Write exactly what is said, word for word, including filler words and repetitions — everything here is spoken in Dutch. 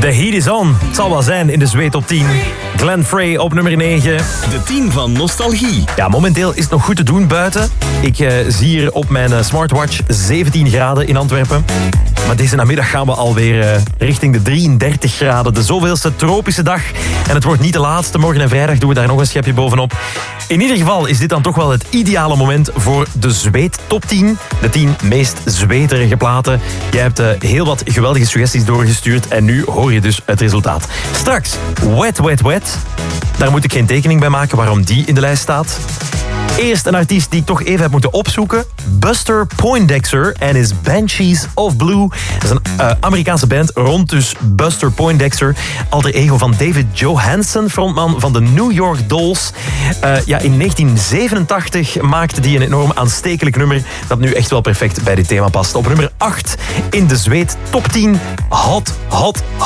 The heat is on. Het zal wel zijn in de Zweet op tien. Glenn Frey op nummer negen. De tien van Nostalgie. Ja, momenteel is het nog goed te doen buiten. Ik uh, zie hier op mijn uh, smartwatch zeventien graden in Antwerpen. Maar deze namiddag gaan we alweer uh, richting de drieëndertig graden. De zoveelste tropische dag. En het wordt niet de laatste. Morgen en vrijdag doen we daar nog een schepje bovenop. In ieder geval is dit dan toch wel het ideale moment voor de Zweet Top tien. De tien meest zweterige platen. Jij hebt uh, heel wat geweldige suggesties doorgestuurd. En nu hoor je dus het resultaat. Straks Wet Wet Wet. Daar moet ik geen tekening bij maken waarom die in de lijst staat. Eerst een artiest die ik toch even heb moeten opzoeken. Buster Poindexter en his Banshees of Blue. Dat is een uh, Amerikaanse band rond dus Buster Poindexter. Alter ego van David Johansen, frontman van de New York Dolls. Uh, ja, in negentien zevenentachtig maakte die een enorm aanstekelijk nummer dat nu echt wel perfect bij dit thema past. Op nummer acht in de Zweet Top tien. Hot, hot,